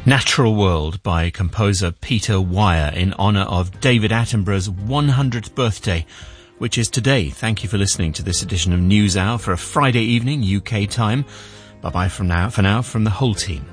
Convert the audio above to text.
Natural World by composer Peter Weir in honour of David Attenborough's 100th birthday, which is today. Thank you for listening to this edition of NewsHour for a Friday evening UK time. Bye bye for now from the whole team.